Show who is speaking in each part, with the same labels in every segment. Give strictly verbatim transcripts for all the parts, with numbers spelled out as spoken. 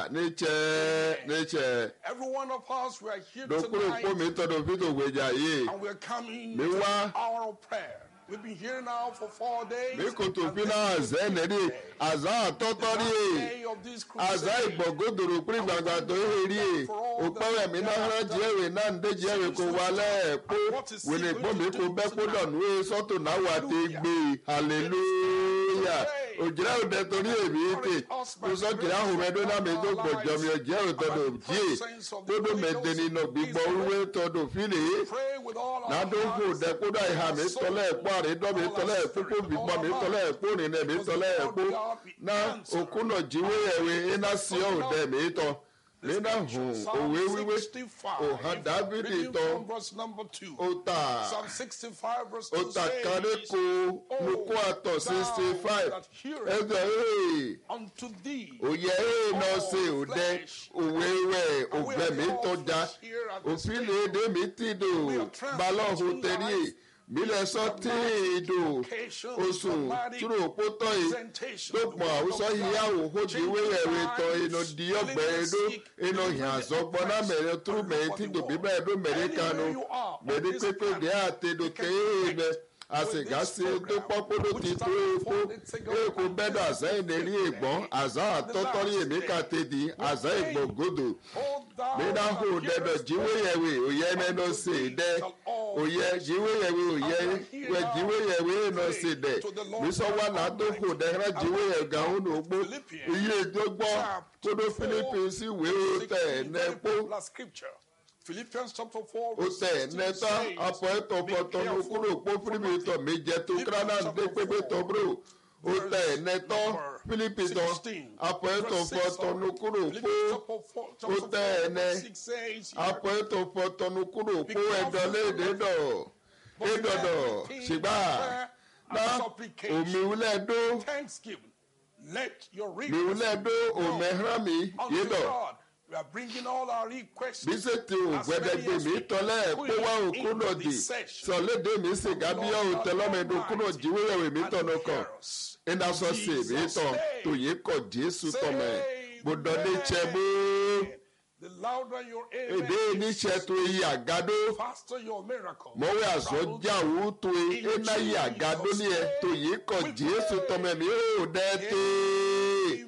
Speaker 1: Eba neche neche.
Speaker 2: Every one of us, we are here
Speaker 1: Dokuro po mi
Speaker 2: tonight,
Speaker 1: to do fito gbeja ye.
Speaker 2: and we are coming
Speaker 1: Me
Speaker 2: to
Speaker 1: wa.
Speaker 2: the hour of prayer. We've been here now for four days.
Speaker 1: Me ko to
Speaker 2: and
Speaker 1: fina
Speaker 2: this is the
Speaker 1: zenedi
Speaker 2: day.
Speaker 1: aza
Speaker 2: The
Speaker 1: totori
Speaker 2: last
Speaker 1: e.
Speaker 2: day of this
Speaker 1: Aza
Speaker 2: crusade.
Speaker 1: igbogodoro pri gbagba to heri e. Opewe mi na hara jewe na nde jewe ko wale po. Wele po mi ko be ko donu e soto na wa te gbe. Hallelujah. Ojira ode tori emi te. O so jira hu me do na me do gbojo mi oje o to do ji. Todo me de ni no gbigbo uwe to do fili.
Speaker 2: Pray with all our
Speaker 1: Na do ko de ko da iha mi tole epo are do mi tole epo ko bi gbo mi tole epo ni ne mi tole epo. Na okuno jiwe ewe ina si o de mi to. Lena hu owe wiwe o ha David to ota
Speaker 2: Psalm sixty-five verse two
Speaker 1: ota
Speaker 2: says,
Speaker 1: kare ko nuko ato sixty-five ezo e
Speaker 2: unto thee
Speaker 1: oye e no se ode owewe ogbe mi to ja ofile de mi ti do balo ho teri mílẹ̀ sọ́tì ìdò oṣù túrò pótọ́ yìí tó pọ̀ àwùsọ ìyáwó hódiwé ẹ̀rọ ìtọ́ iná di ọgbẹ́ ẹ̀dó iná ìhànsọ́ gbọ́ná mẹ́rin túrò mẹ́rin tí dòbí bẹ́ẹ̀ dó mẹ́rin kanu mẹ́rin pépé dé àtẹ̀dọ̀ kéé mẹ́ àsìgásí tó pọ́pọ́dọ̀ ti tó epo èkó bẹ́dọ̀ àzá ìlérí ìgbọ́n àzá àtọ́tọ́rí èmi kàtẹ́dì àzá ìgbọ̀gòdò mídà hó dẹ́dọ̀ jíwé yẹ̀wé òye mẹ́nà sí dẹ́ òye jíwé yẹ̀wé òye wẹ̀ jíwé yẹ̀wé náà sí dẹ́ mísọ́wá nàdókò dẹ́rẹ́ jíwé yẹ̀gà ònà ògbó iye ìdógbọ́ kódó Philippines ìwé tẹ̀ nẹ́pọ̀.
Speaker 2: Philippians chapter four
Speaker 1: o tẹ nẹta apọ ẹtọ fọtọ nukuru kpọfiri tọ méje tó krana ndé pépé tọ bro o tẹ nẹtọ Filipi tọ apọ ẹtọ fọtọ nukuru kpọ o tẹ ẹnẹ apọ ẹtọ fọtọ nukuru kpọ ẹdọlẹ ẹdẹdọ ẹdọdọ ṣùgbà na omiwulẹ do miwulẹ do omẹhrami yẹdọ.
Speaker 2: We are bringing all our requests.
Speaker 1: Bísí ti ò gbẹdẹgbẹ mi tọ́lẹ̀ pé wá òkú náà di sọ̀lédè mi sì gábíyà òtẹ́lọ́mẹ̀dùn kúrò jíwéyàwó mi tọ̀nà kan iná sọ sí mi tán tòyé kọ̀ Jésù tọ̀mẹ̀ gbọdọ̀ ní tsẹ́ mú. Èdè nítsẹ́ tó yí àgádó mọ̀wé àzọ́ jáwó tó iná yí àgádó ní ẹ tòyé kọ̀ Jésù tọ̀mẹ̀ mi ò dẹ́ tẹ́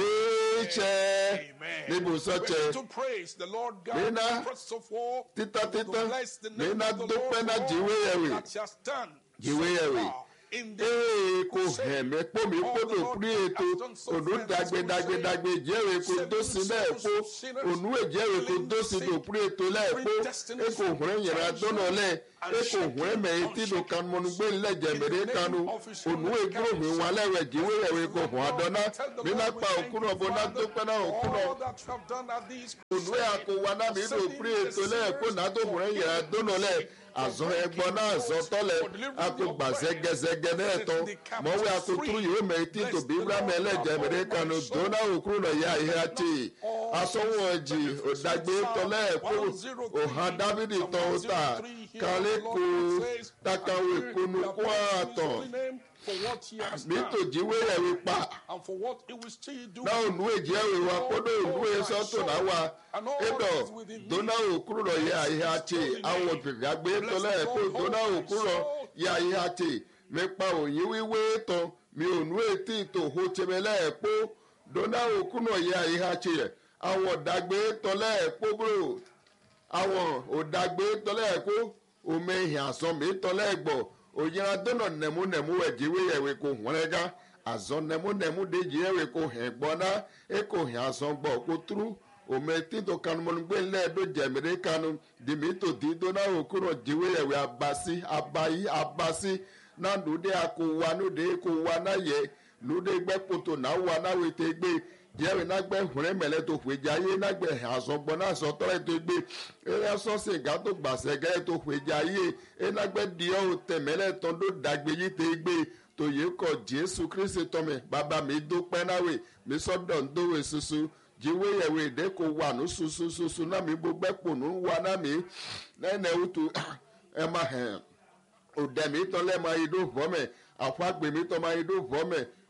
Speaker 1: nítsẹ́ níbùsọ̀tsẹ̀ nínà títà títà nínà dúpẹ́ náà jíwé yẹ̀wé jíwé yẹ̀wé ee kò hẹ̀mẹ́ kpọ́mi kpọ́dọ̀ kúrì ètò ònú dàgbé dàgbé dàgbé jẹ́wé kò dósi lẹ́ẹ̀kpó ònú èjẹ́wé kò dósi dò kúrì ètò lẹ́ẹ̀kpó ekò hùrẹ́ yẹ̀rẹ́ adọ́nà lẹ̀ ekò hùrẹ́ mẹ́yìn tí do kanu mọ́nugbé lẹ́jẹ̀ mẹ́rẹ́ kanu ònú ègbúrò mi wọn lẹ́wẹ̀ jíwé yẹ̀wé kò hùn adọ́nà nínà pa òkúrọ̀ bó ná dúpẹ́ náà òkúrọ̀ ònú àkó wa náà mi dò kúrì ètò lẹ́ẹ̀kpó nàdó hùrẹ́ yẹ̀rẹ́ adọ́nà lẹ̀ azɔ ɛgbɔ na azɔ tɔlɛ ako gba zɛgɛzɛgɛ n'ɛtɔ mɔwé ako turu yi wòmɛ eti to bibla mɛ lɛ dzɛmɛ ɖe kanu dona okuru nɔ ya ihe ati asɔwɔ dzi odagbe tɔlɛ ko oha Davidi tɔ ta kale ko takawe kunu kó atɔ mito jiwe yẹwe pa náà ònú èjì ẹwẹ wa kódó ònú èsọtò náà wa ẹdọ dona òkúrò lọ yẹ àyè àti àwọn òbíàgbé tọlẹ ẹkọ dona òkúrò yẹ àyè àti mẹpa òyìn wíwé tán mi ònú ètí ìtòhó tẹmẹlẹ ẹkọ dona òkúrò yẹ àyè àti àwọn òdàgbé tọlẹ ẹkọ bro àwọn òdàgbé tọlẹ ẹkọ òmẹhìn àsọmí tọlẹ ẹgbọ òyìnbó dọ́nà nẹ̀mú nẹ̀mú ẹ̀dínwó ẹ̀wẹ̀ kò wọ́nrẹ́gá àzọ nẹ̀mú nẹ̀mú dèjì ẹ̀wẹ̀ kò hẹ̀ gbọ́ná ẹ̀ kò hẹ̀ àzọ gbọ́ kó túrú òmẹtí tó kanu mọ́nugbé ńlẹ̀ ẹ̀dọ́ jẹ̀mẹ̀rẹ̀ kanu dìmí tó di dọ́nà òkúrò dìwé ẹ̀wẹ̀ abasi abayi abasi náà lóde àkó wa lóde kó wa náà yẹ lóde gbẹ́ kótó náà wa náà wẹ̀ tẹ́ gbé jẹ́rìí nágbẹ́ hùrẹ́ mẹ́lẹ́ tó fèjà yé nágbẹ́ àzọ̀gbọ́n náà sọ̀tọ́rẹ́ tó gbé ẹ̀rẹ́ sọ́ọ̀sì ìgá tó gbàsẹ̀ gẹ́rẹ́ tó fèjà yé ẹ̀nágbẹ́ diọ́ ò tẹ̀mẹ́lẹ́ tán tó dàgbé yí tó gbé tòye kọ Jésù Kristi tọ́mẹ̀ bàbá mi dópẹ́ náwé mi sọ́dọ̀ ń dówé susu jíwé yẹ̀wé èdè kò wà ní susu susu náà mi gbogbo ẹ̀pọ̀ ní wà náà mi nẹ́ẹ̀nẹ́ wùtú ẹ̀ máa hẹ̀ òdẹ̀mí tán lẹ́ẹ̀ máa yí dó vọ́mẹ̀ àfọ́ àgbèmí tán máa yí dó vọ́mẹ̀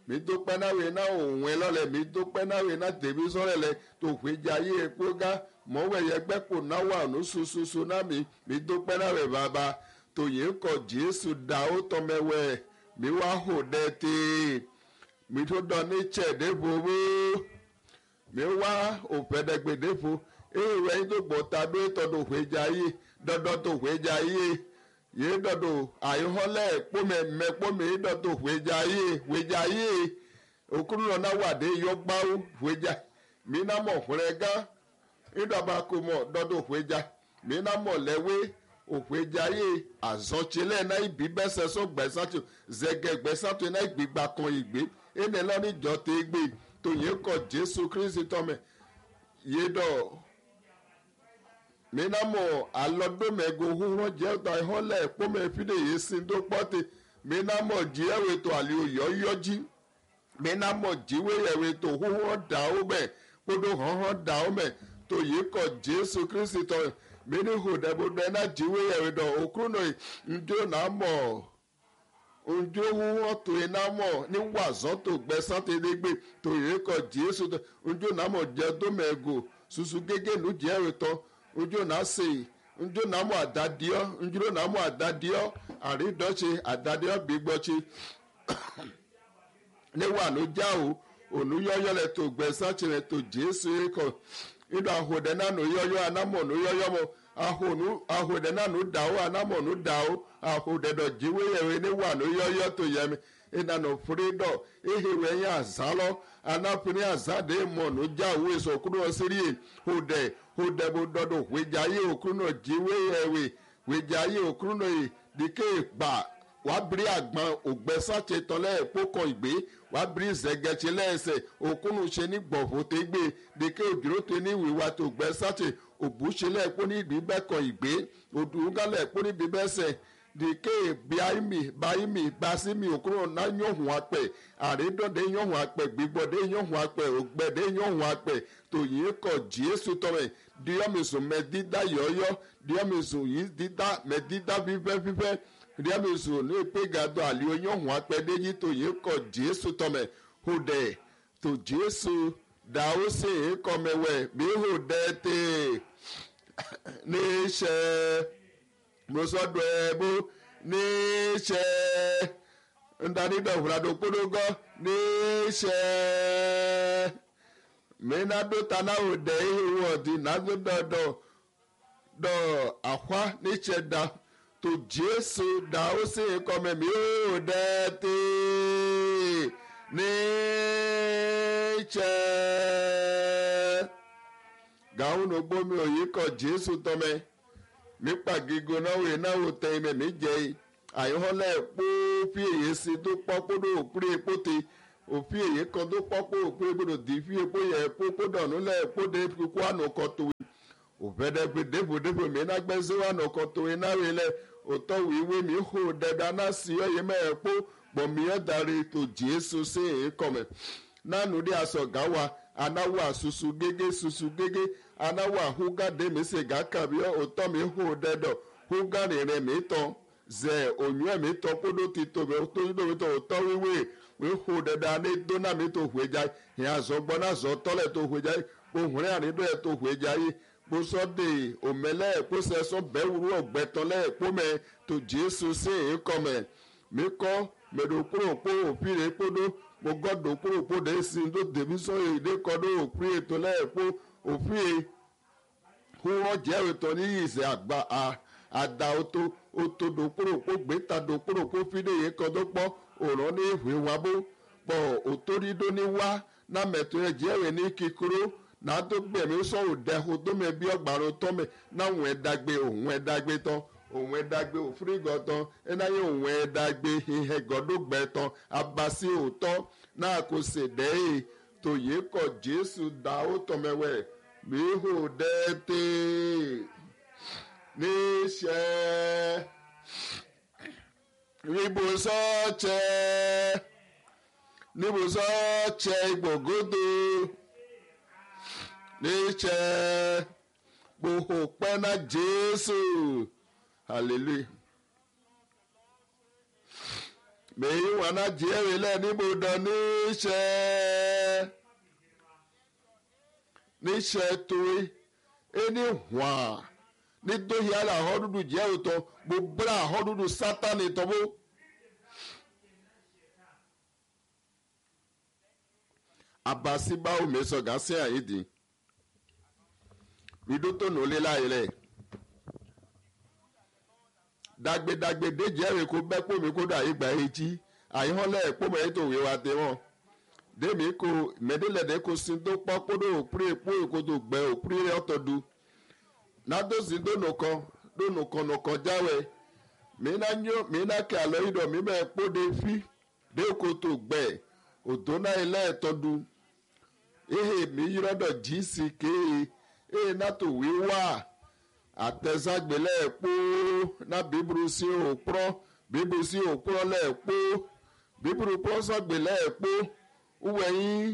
Speaker 1: mi dúpẹ́ náà wẹ̀ náà òun ẹ lọ́lẹ̀ mi dúpẹ́ náà wẹ̀ náà tèmi sọ́rẹ̀ lẹ tó fẹ́ jẹ ayé epo gá mọ̀wé yẹgbẹ́ kò náà wà ní sososo náà mi mi dúpẹ́ náà wẹ̀ bàbá tòyè kọ Jésù dá ó tọmẹwẹ́ mi wá hò dẹ́tẹ́ mi tó dán ní tsẹ̀dẹ́fo wó mi wá òpẹ́dẹ́gbẹ̀dẹ́fo ewé yín tó gbọ́ tàbí tọ́dọ̀ fẹ́ jẹ ayé dọ́dọ́ tó fẹ́ jẹ ayé yé dọ́dọ̀ àyíhọ́lẹ̀ kpọ́mẹ mẹ́kpọ́mẹ dọ́dọ̀ fẹ́ jẹ ayé fẹ́ jẹ ayé òkúrú lọ́nà wà dé yọgbáwó fẹ́ jẹ mí náà mọ̀ fúnrẹ́ gán ìdọ̀bà kò mọ̀ dọ́dọ̀ fẹ́ jẹ mí náà mọ̀ lẹ́wé òfẹ́ jẹ ayé àzọ́tsilẹ̀ náà ibi bẹ́sẹ̀ sọ gbẹ̀sàtò zẹ̀gẹ̀ gbẹ̀sàtò náà ìgbìgbà kan ìgbé ẹnì lọ́ní jọ tẹ́ gbé tòyè kọ Jésù Kristi tọ́mẹ yé dọ̀ minamo alọdomego huhọ jẹta ihọlẹ kpọmẹ fide yìí sin tó pọtẹ minamo jíẹwé tó àlè òyọyọjí minamo jíwéyẹwé tó huhọ dàó mẹ kpọdọ họhọ dàó mẹ tó yìí kọ Jésù Kristi tọ mini hù dẹbùdẹ náà jíwéyẹwé dọ òkúrúnà njó nàmọ njó huhọ tó yìí nàmọ ní wàzọ tó gbẹsán tẹlẹgbẹ tó yìí kọ Jésù tọ njó nàmọ jẹdọmẹgo susu gẹgẹ nu jíẹwé tọ ojú náà sè ojú náà mú àdádìọ́ ojú náà mú àdádìọ́ àrídọ́ṣe àdádìọ́ gbígbọ́ṣe níwà ló já o ònúyọ́yọ́ lẹ tó gbẹ̀sán tirẹ̀ tó Jésù kọ nínú àhòdẹ náà nù yọ́yọ́ anámọ̀ nù yọ́yọ́ mọ́ àhòdẹ náà nù dà ó anámọ̀ nù dà ó àhòdẹ dọ̀ jíwé yẹ̀wé níwà ló yọ́yọ́ tó yẹ mi ìnànà fúrídọ̀ ìhìwé yẹn àzálọ́ anáfínì àzáde mọ̀ nù já owó èso kúrò sírí òdẹ òdẹ̀bò dọ̀dọ̀ wẹ̀jáyé òkúrúnà jíwé ẹ̀wẹ̀ wẹ̀jáyé òkúrúnà dìkẹ́ gbà wà bírí àgbọn ògbẹ́sàtì tọ́lẹ̀ ẹ̀pọ́kọ̀ ìgbé wà bírí zẹ̀gẹ̀tì lẹ́ẹ̀sẹ̀ òkúrú ṣe ní gbọ̀fọ̀ tẹ́ gbé dìkẹ́ òdúró tẹ́ ní ìwìwà tó gbẹ́sàtì òbúṣẹlẹ̀ ẹ̀pọ́ ní ìbíbẹ́kọ̀ ìgbé òdùngálẹ̀ ẹ̀pọ́ ní ìbíbẹ́sẹ̀ dike biaimi baimi basimi okuro na yohun apẹ àrídọ́dẹ yohun apẹ gbígbọ́dẹ yohun apẹ ògbẹ́dẹ yohun apẹ tòyìn kọ Jésù tọrẹ diọmísùn mẹdídá yọyọ diọmísùn yìí dídá mẹdídá fífẹ́ fífẹ́ diọmísùn ní ìpégàdọ àlìó yohun apẹ déyìí tòyìn kọ Jésù tọmẹ hòdẹ tó Jésù dàó sí ìkọmẹwẹ bí hòdẹ tè ní ṣe mosọdọ ẹbú níṣẹ ndanidọwurado kpọdọgọ níṣẹ mẹnadọtanawo dẹ ihu ọdí nadọdọdọ dọ àkwá níṣẹ dá tó Jésù dá ó sì kọmẹ mi ó dẹtẹ níṣẹ gàwọn ògbómi òyìn kọ Jésù tọmẹ nípa gígo náà wò náà wò tẹ ẹmẹ mi jẹ yìí àyọ̀họ́lẹ̀ pọ́ fi èyí sí tó pọ́ kódò òpúrè èpó te òfin èyí kan tó pọ́ kó òpúrè gbọdọ̀ dì fi èpó yẹ èpó kódò ọ̀nùlẹ̀ èpó dé kíkó àná ọkọ̀ tó wí òfẹ́dẹ́gbẹ́ débòdébò mi náà gbẹ́sẹ̀ wà àná ọkọ̀ tó wí náà wí lẹ̀ òtọ́ wíwé mi hó dẹ́dá náà sí ọyẹ mẹ́ẹ̀ pọ́ gbọ̀mí ẹ̀ darí tó Jésù sí èyí kọ̀mẹ̀ náà nù dí aṣọ gáwa anáwó àṣùṣù gégé ṣùṣù gégé anáwó àhúgá dèmísè gákàbí òtọ́ mi hó dẹ́dọ̀ húgá rìnrìn mi tán zẹ òyìn ẹ̀mí tán kódó ti tóbi tó yí tóbi tó òtọ́ wíwé wí hó dẹ́dọ̀ ané dóná mi tó hùwé jáì ìyá àzọ gbọ́n náà zọ tọ́lẹ̀ tó hùwé jáì ohùn rẹ̀ àrídọ́ ẹ̀ tó hùwé jáì kpọsọ de òmẹlẹ kpọsọ ẹsọ bẹwúrú ọgbẹtọlẹ kpọmẹ tó Jésù sí ìkọmẹ mi kọ mẹdọkpọrọkpọ òpìrẹ kpọdọ mọgọdọkpọrọkpọ dẹ sí ndó dèbí sọ èdè kọdọ òpìrẹ tọlẹ kpọ òpìrẹ kúrọ jẹrìí tọ ní ìṣe àgbà àdá oto oto dọkpọrọkpọ gbẹta dọkpọrọkpọ fìdí yìí kọdọ kpọ òrọ ní ìwé wàbó pọ òtórídó ní wá nàmẹtọ ẹ jẹrìí ní kíkúrò n'ado gbẹmí sọ̀rọ̀ dẹ́hu dómi bí ọgbàrún tọ́mi náwọn ẹ̀dàgbé òun ẹ̀dàgbé tán òun ẹ̀dàgbé òfurigọ̀ tán ẹ̀náyé òun ẹ̀dàgbé ìhẹ̀gọ́dọ̀gbẹ̀ tán abasi òótọ́ náà kò sì dẹ́yì tòyé kọ̀ Jésù dá ó tọmẹwẹ̀ bíhù dẹ́tẹ́ níṣẹ́ níbùsọ̀ọ̀chẹ́ níbùsọ̀ọ̀chẹ́ ìgbògodo níṣẹ́ gbòhò pẹ́ná Jésù hallelujah mèyí wọn náà jẹ́rìí lẹ́ni mo dán níṣẹ́ níṣẹ́ torí ẹni wọ́n nítorí àlà àhọ́dúdú jẹ́ òtọ́ gbogbo àhọ́dúdú sátánì tọ́wọ́. Abasi báwo mi sọ gàásì àyídì ìdótó nù lé láyé rẹ̀ dàgbèdàgbè déjẹ́rìí kó bẹ́ pò mí kó dà yí gbà etí àyíhọ́lẹ̀ pò mọ́ ètò òwe wa tẹ wọ́n dèmí kò mẹ́dẹ́lẹ́dẹ́ kò sí tó pọ́ kódò òpúrè èpò ìkòtò gbẹ òpúrè rẹ̀ ọ̀tọ̀ du nádòsí dónùkan dónùkan nùkan jáwé mìíràn kí àlọ́ ìdọ̀ mímẹ́ kpóde fi dé kòtò gbẹ òtó náà ilẹ̀ ẹ̀tọ́ du ehe mi yírọ́dọ̀ jí sí kéé ehe nàtò wíwá àtẹ̀ságbélé ẹ̀kpó ná bíburú sí òkúrọ́ bíburú sí òkúrọ́ lẹ́ẹ̀kpó bíburú pọ́sọ̀gbélé ẹ̀kpó wẹ̀yìn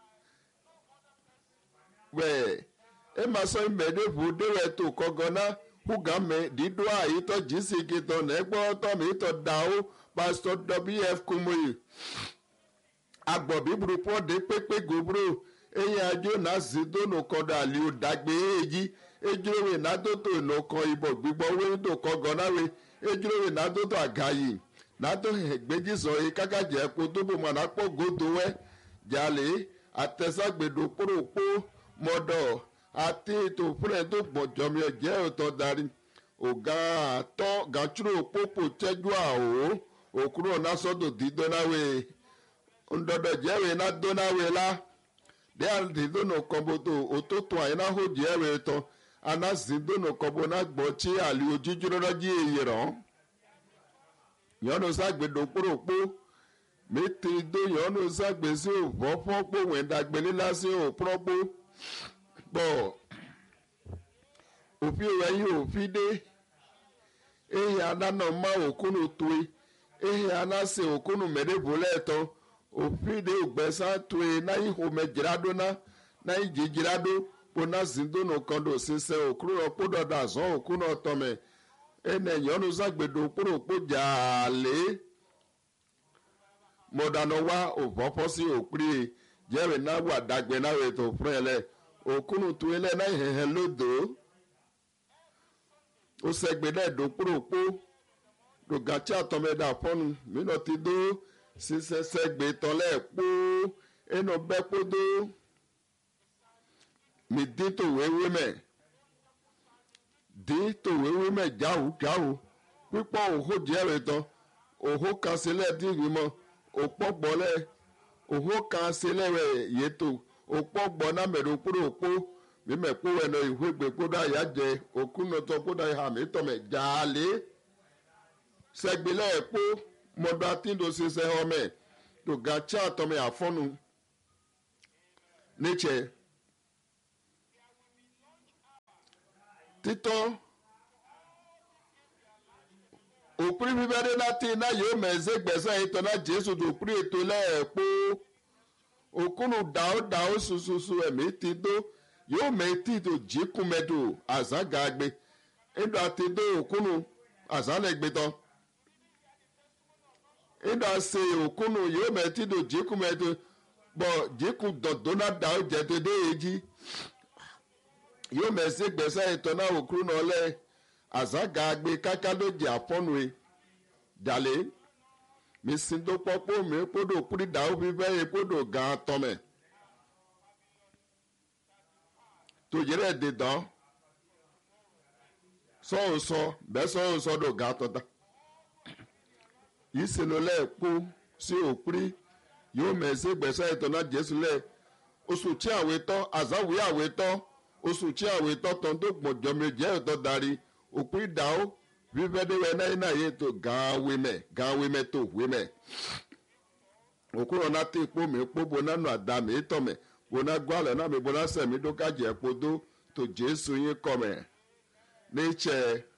Speaker 1: wẹ̀ ẹ má sọ ìmẹ̀dẹ́bù déwẹ̀ tó kọ́gọ́ná húgàmẹ́ dídó àyítọ́ jí sí kìtọ̀ nẹ́gbọ́ tọ́mì tọ́ dàó pásítọ̀ w f Kúmọ̀yì agbọ̀ bíburú pọ́ dé pépé gòbúrò eyín ajó náà sí dónù kọ́dọ̀ àlè òdàgbé èyí ejúlówè nádótò ìnàkan ibò gbígbọ́ wíńdò kọ́gọ́náwé ejúlówè nádótò àgáyì nádó ẹgbẹ́jìsọ yìí kákàjẹ́ epo tóbò mọ̀nà pọ̀ gòdò wẹ́ jalè àtẹ̀ságbèdò kúròpó mọ́dọ̀ àti ètò fúnẹ̀ tó gbọ̀jọ́mi ọ̀jẹ́ òtọ́ darí ògá àtọ́ gàtúrò pópò tẹ́jú àwò òkúrò násọ́dọ̀ dídọ́náwé ndọdọ jẹwe na donawe la de aldi dono komboto ototo ayina ho jẹwe tọ anasi dono kombo na gbọchi ali ojijuro ji eyero yọnu sagbe dokporokpo mete do yọnu sagbe si òfófókpo wẹ̀ndàgbélé lásì òprókpo pọ̀ òfin wẹ̀yìn òfin dé ehi anana ma òkúnu toe ehi anase òkúnu mẹ́rẹ́bùlẹ́tọ̀ òfìdí ògbẹ́sà tóye náà ìhòmẹ jìrádó náà náà ìjì jìrádó pona zindono kọndò sísẹ òkúrò ọpọdọdà zọn òkúrò ọtọmẹ ẹnẹ yọnu zàgbèdo òkúrò òkpọjà àlè mọdànọwá òfọfọsí òkúrì jẹrìí náà wà dàgbẹ náà ètò fún ẹ lẹ òkúrò tóye lẹ náà ìhẹhẹ lódò ó sẹgbẹdẹ dòkúrò òkpó dògàtí àtọmẹdà fọnù mìíràn ti dó sísẹsẹ gbé tọ́lẹ̀ kpó ẹnu bẹ́ kpódó mi dín tó wéwé mẹ́ dín tó wéwé mẹ́ jáwó jáwó pípọ́ òhó díẹ̀ rẹ̀ tán òhó kan sílẹ̀ dín ìwé mọ́ òpó gbọ́lẹ̀ òhó kan sílẹ̀ rẹ̀ yétò òpó gbọ́ náà mẹ́rin kúrò kpó mímẹ́ kpó wẹ̀ náà ìwé gbé kpódà yá jẹ òkúnnọ̀tọ̀ kpódà yá mi tọ̀mẹ̀ jàlé sẹ́gbẹ̀lẹ̀ kpó mọdọ atindo sise ọmẹ tó gàtí àtọmẹ àfọnù nítsẹ títọ́ òpin bíbẹ́rẹ́ láti iná yóò mẹ̀ẹ́sẹ̀ gbẹ̀sẹ̀ ètò náà jésù tó pín ètò lẹ́ẹ̀pọ̀ òkúnnù dàó dàó sususu ẹ̀mí ti dó yóò mẹ́tì tó jí kúmẹ́tò àzágàgbé ẹ̀dọ̀ àti dó òkúnnù àzálẹ̀gbẹ̀tọ̀. Ida se okunu yóò mẹ́tí do jíkù mẹ́tí bọ̀ jíkù dọ̀dọ́nà dà ó jẹ́ tó dé èjì yóò mẹ́sí gbẹ̀sẹ̀ ìtọ́ náà òkúrú náà lẹ́ àzága gbé káká ló jẹ́ àfọ́nù ẹ̀ dàlẹ́ mi sin tó pọ́pọ́ mi kódò kúrì dà ó fi fẹ́ yẹ kódò gan tọ́mẹ̀ tó yẹrẹ dìdán sọ́hùn sọ bẹ́ẹ̀ sọ́hùn sọ dò gan tọ́ta yìí sinú lẹ́ẹ̀kú sí òprí yóò mẹ̀sí gbẹ̀sẹ̀ ìtọ́nà jésù lẹ̀ oṣù tí àwẹ̀ tọ́ àzáwé àwẹ̀ tọ́ oṣù tí àwẹ̀ tọ́ tán tó gbọ̀njọ́ méjì ẹ̀tọ́ darí òprí dàó fífẹ́déwẹ̀ náà náà yé tó gan wémẹ̀ gan wémẹ̀ tó wémẹ̀ òkúrọ̀ náà tó ipò mi kpó bona nù àdá mi tọ̀ mẹ̀ bona gbọ́lẹ̀ náà mi bona sẹ̀mí dókàjẹ́ kpódó tó jésù yín kọ̀ mẹ̀ ní ìtsẹ̀.